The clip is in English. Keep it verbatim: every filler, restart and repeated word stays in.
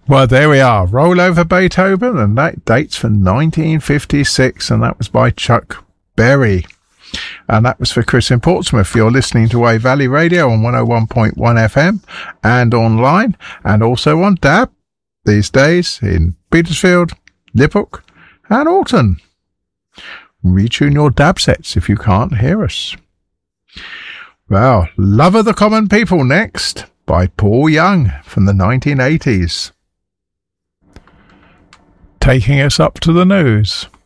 Well, there we are. Roll Over Beethoven, and that dates from nineteen fifty-six, and that was by Chuck Berry. And that was for Chris in Portsmouth. You're listening to Wave Valley Radio on one oh one point one F M and online, and also on D A B these days in Petersfield, Liphook and Alton. Retune your D A B sets if you can't hear us. Well, Love of the Common People next by Paul Young from the nineteen eighties. Taking us up to the news.